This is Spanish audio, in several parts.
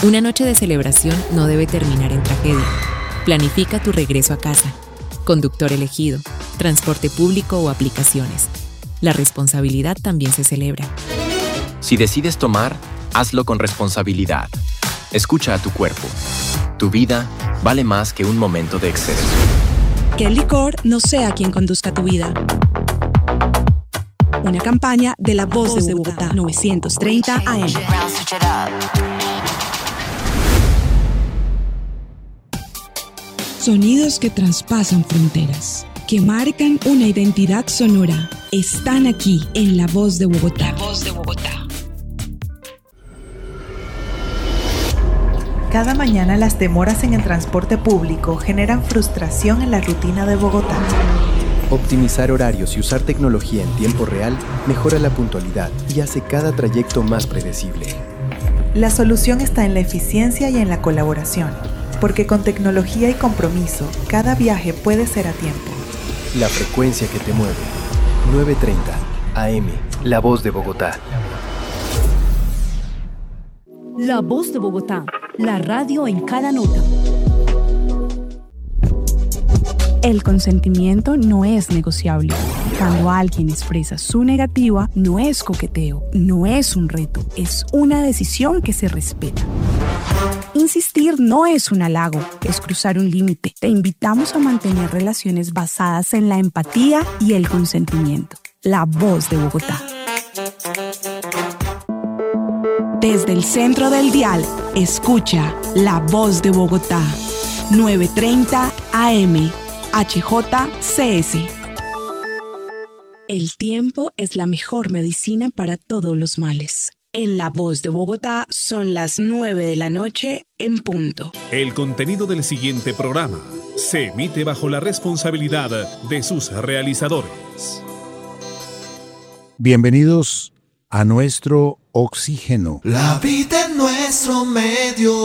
Una noche de celebración no debe terminar en tragedia. Planifica tu regreso a casa. Conductor elegido, transporte público o aplicaciones. La responsabilidad también se celebra. Si decides tomar, hazlo con responsabilidad. Escucha a tu cuerpo. Tu vida vale más que un momento de exceso. Que el licor no sea quien conduzca tu vida. Una campaña de La Voz de Bogotá, 930 AM. Sonidos que traspasan fronteras, que marcan una identidad sonora, están aquí en La Voz de Bogotá. La Voz de Bogotá. Cada mañana las demoras en el transporte público generan frustración en la rutina de Bogotá. Optimizar horarios y usar tecnología en tiempo real mejora la puntualidad y hace cada trayecto más predecible. La solución está en la eficiencia y en la colaboración, porque con tecnología y compromiso, cada viaje puede ser a tiempo. La frecuencia que te mueve. 930 AM, La Voz de Bogotá. La Voz de Bogotá, la radio en cada nota. El consentimiento no es negociable. Cuando alguien expresa su negativa, no es coqueteo, no es un reto, es una decisión que se respeta. Insistir no es un halago, es cruzar un límite. Te invitamos a mantener relaciones basadas en la empatía y el consentimiento. La Voz de Bogotá. Desde el centro del dial, escucha La Voz de Bogotá. 930 AM. HJCS. El tiempo es la mejor medicina para todos los males. En La Voz de Bogotá son las 9 de la noche en punto. El contenido del siguiente programa se emite bajo la responsabilidad de sus realizadores. Bienvenidos a nuestro oxígeno. La vida en nuestro medio.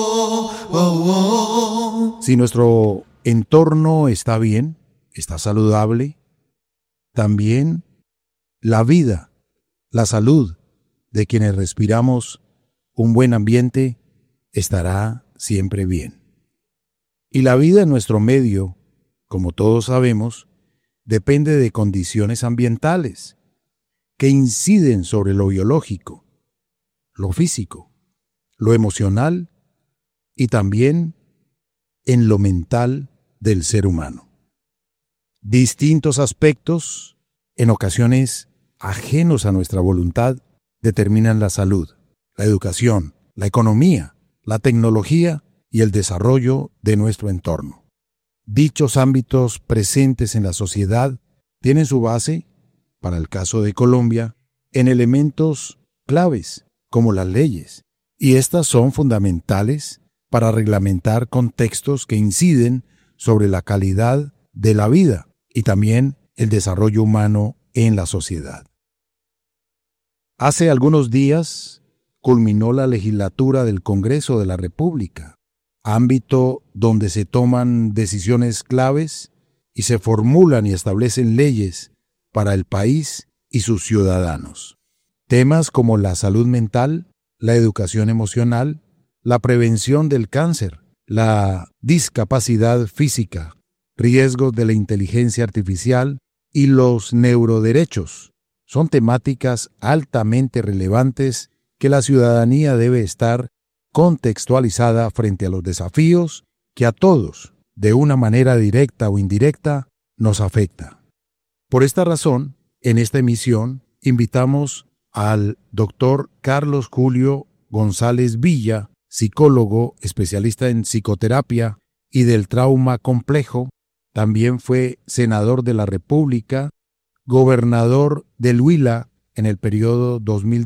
Si nuestro entorno está bien, está saludable, también la vida, la salud de quienes respiramos un buen ambiente estará siempre bien. Y la vida en nuestro medio, como todos sabemos, depende de condiciones ambientales que inciden sobre lo biológico, lo físico, lo emocional y también en lo mental del ser humano. Distintos aspectos, en ocasiones ajenos a nuestra voluntad, determinan la salud, la educación, la economía, la tecnología y el desarrollo de nuestro entorno. Dichos ámbitos presentes en la sociedad tienen su base, para el caso de Colombia, en elementos claves como las leyes, y estas son fundamentales para reglamentar contextos que inciden sobre la calidad de la vida y también el desarrollo humano en la sociedad. Hace algunos días culminó la legislatura del Congreso de la República, ámbito donde se toman decisiones claves y se formulan y establecen leyes para el país y sus ciudadanos. Temas como la salud mental, la educación emocional, la prevención del cáncer, la discapacidad física, riesgos de la inteligencia artificial y los neuroderechos son temáticas altamente relevantes que la ciudadanía debe estar contextualizada frente a los desafíos que a todos, de una manera directa o indirecta, nos afecta. Por esta razón, en esta emisión, invitamos al Dr. Carlos Julio González Villa, psicólogo, especialista en psicoterapia y del trauma complejo. También fue senador de la República, gobernador del Huila en el periodo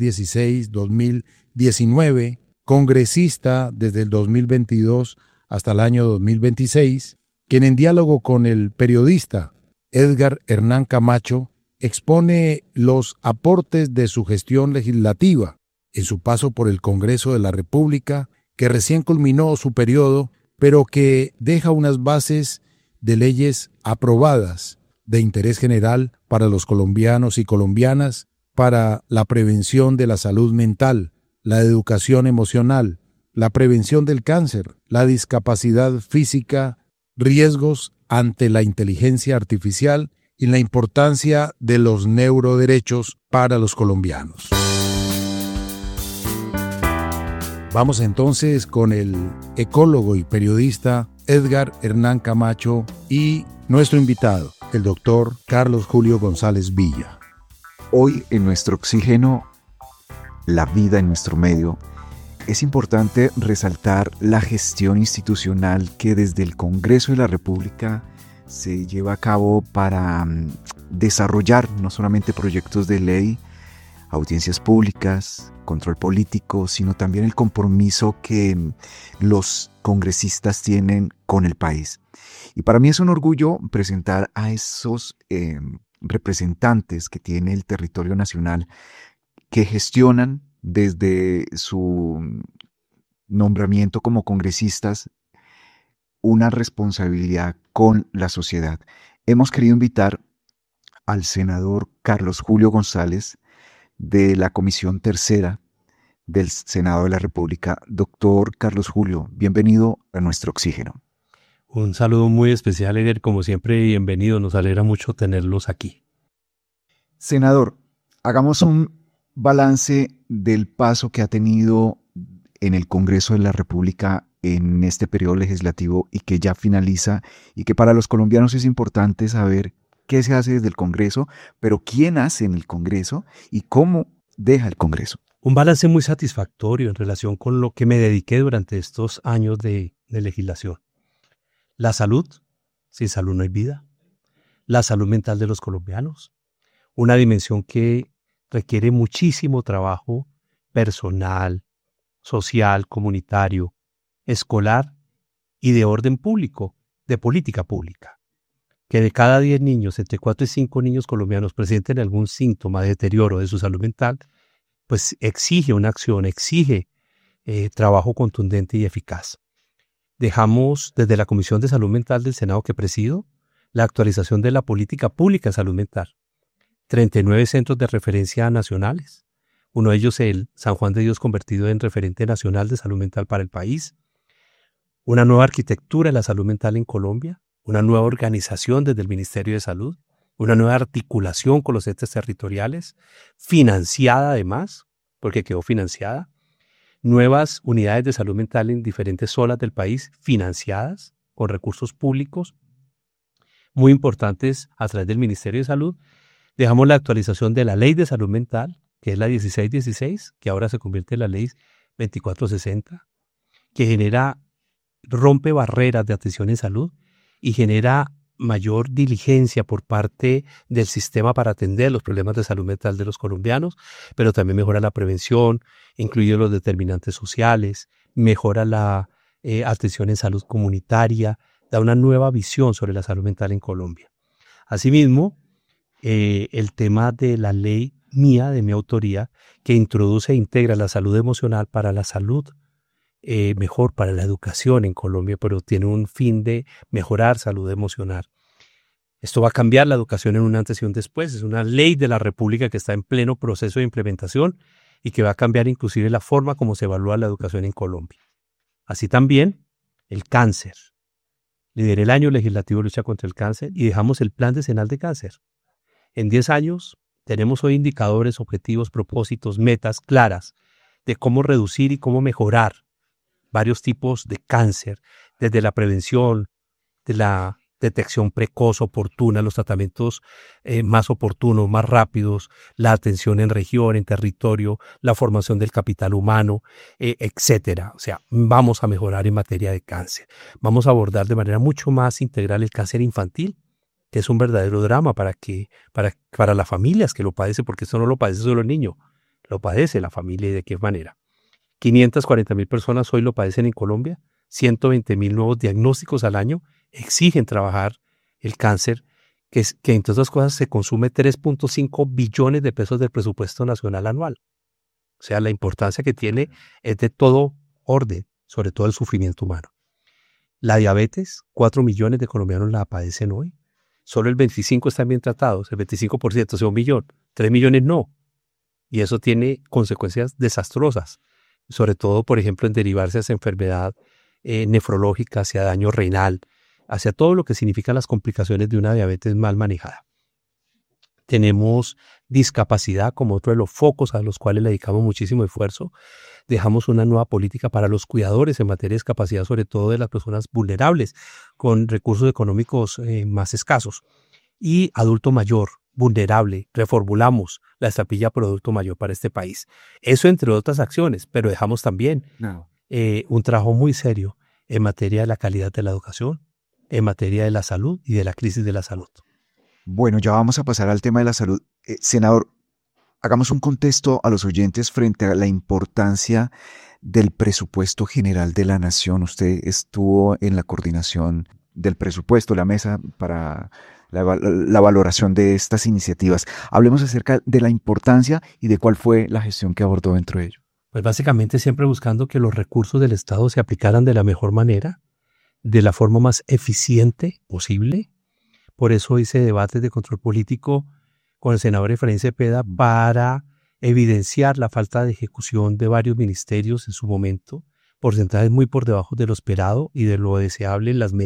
2016-2019, congresista desde el 2022 hasta el año 2026, quien en diálogo con el periodista Edgar Hernán Camacho expone los aportes de su gestión legislativa en su paso por el Congreso de la República, que recién culminó su periodo, pero que deja unas bases de leyes aprobadas de interés general para los colombianos y colombianas, para la prevención de la salud mental, la educación emocional, la prevención del cáncer, la discapacidad física, riesgos ante la inteligencia artificial y la importancia de los neuroderechos para los colombianos. Vamos entonces con el ecólogo y periodista Edgar Hernán Camacho y nuestro invitado, el doctor Carlos Julio González Villa. Hoy en nuestro oxígeno, la vida en nuestro medio, es importante resaltar la gestión institucional que desde el Congreso de la República se lleva a cabo para desarrollar no solamente proyectos de ley, audiencias públicas, control político, sino también el compromiso que los congresistas tienen con el país. Y para mí es un orgullo presentar a esos representantes que tiene el territorio nacional que gestionan desde su nombramiento como congresistas una responsabilidad con la sociedad. Hemos querido invitar al senador Carlos Julio González de la Comisión Tercera del Senado de la República. Doctor Carlos Julio, bienvenido a nuestro oxígeno. Un saludo muy especial, Eder, como siempre, bienvenido. Nos alegra mucho tenerlos aquí. Senador, hagamos un balance del paso que ha tenido en el Congreso de la República en este periodo legislativo y que ya finaliza, y que para los colombianos es importante saber qué se hace desde el Congreso, pero quién hace en el Congreso y cómo deja el Congreso. Un balance muy satisfactorio en relación con lo que me dediqué durante estos años de legislación. La salud, sin salud no hay vida. La salud mental de los colombianos, una dimensión que requiere muchísimo trabajo personal, social, comunitario, escolar y de orden público, de política pública. Que de cada 10 niños, entre 4 y 5 niños colombianos presenten algún síntoma de deterioro de su salud mental, pues exige una acción, exige trabajo contundente y eficaz. Dejamos desde la Comisión de Salud Mental del Senado que presido la actualización de la política pública de salud mental. 39 centros de referencia nacionales, uno de ellos el San Juan de Dios convertido en referente nacional de salud mental para el país, una nueva arquitectura de la salud mental en Colombia, una nueva organización desde el Ministerio de Salud, una nueva articulación con los entes territoriales, financiada además, porque quedó financiada, nuevas unidades de salud mental en diferentes zonas del país, financiadas con recursos públicos, muy importantes a través del Ministerio de Salud. Dejamos la actualización de la Ley de Salud Mental, que es la 1616, que ahora se convierte en la Ley 2460, que rompe barreras de atención en salud y genera mayor diligencia por parte del sistema para atender los problemas de salud mental de los colombianos, pero también mejora la prevención, incluidos los determinantes sociales, mejora la atención en salud comunitaria, da una nueva visión sobre la salud mental en Colombia. Asimismo, el tema de la ley mía, de mi autoría, que introduce e integra la salud emocional para la salud, mejor para la educación en Colombia, pero tiene un fin de mejorar salud emocional. Esto va a cambiar la educación en un antes y un después. Es una ley de la República que está en pleno proceso de implementación y que va a cambiar inclusive la forma como se evalúa la educación en Colombia. Así también el cáncer. Lideré el año legislativo de lucha contra el cáncer y dejamos el plan decenal de cáncer. En 10 años tenemos hoy indicadores, objetivos, propósitos, metas claras de cómo reducir y cómo mejorar varios tipos de cáncer, desde la prevención, de la detección precoz, oportuna, los tratamientos más oportunos, más rápidos, la atención en región, en territorio, la formación del capital humano, etcétera. O sea, vamos a mejorar en materia de cáncer. Vamos a abordar de manera mucho más integral el cáncer infantil, que es un verdadero drama para las familias que lo padecen, porque eso no lo padece solo el niño, lo padece la familia. ¿Y de qué manera? 540,000 personas hoy lo padecen en Colombia, 120,000 nuevos diagnósticos al año exigen trabajar el cáncer, que entre otras cosas se consume 3.5 billones de pesos del presupuesto nacional anual. O sea, la importancia que tiene es de todo orden, sobre todo el sufrimiento humano. La diabetes, 4 millones de colombianos la padecen hoy. Solo el 25% están bien tratados, el 25%, o sea, 1 millón, 3 millones no. Y eso tiene consecuencias desastrosas sobre todo, por ejemplo, en derivarse hacia enfermedad nefrológica, hacia daño renal, hacia todo lo que significan las complicaciones de una diabetes mal manejada. Tenemos discapacidad como otro de los focos a los cuales le dedicamos muchísimo esfuerzo. Dejamos una nueva política para los cuidadores en materia de discapacidad, sobre todo de las personas vulnerables, con recursos económicos más escasos. Y adulto mayor, vulnerable, reformulamos la estampilla por adulto mayor para este país. Eso entre otras acciones, pero dejamos también un trabajo muy serio en materia de la calidad de la educación, en materia de la salud y de la crisis de la salud. Bueno, ya vamos a pasar al tema de la salud. Senador, hagamos un contexto a los oyentes frente a la importancia del presupuesto general de la nación. Usted estuvo en la coordinación del presupuesto, la mesa para la valoración de estas iniciativas. Hablemos acerca de la importancia y de cuál fue la gestión que abordó dentro de ello. Pues básicamente siempre buscando que los recursos del Estado se aplicaran de la mejor manera, de la forma más eficiente posible. Por eso hice debates de control político con el senador Efraín Cepeda para evidenciar la falta de ejecución de varios ministerios en su momento, porcentajes muy por debajo de lo esperado y de lo deseable en las